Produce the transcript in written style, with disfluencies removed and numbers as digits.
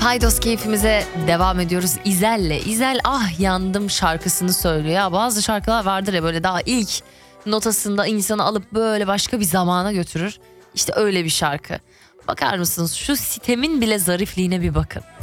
Paydos keyfimize devam ediyoruz İzel'le. İzel ah yandım şarkısını söylüyor. Ya bazı şarkılar vardır ya böyle daha ilk notasında insanı alıp böyle başka bir zamana götürür. İşte öyle bir şarkı. Bakar mısınız şu sitemin bile zarifliğine bir bakın.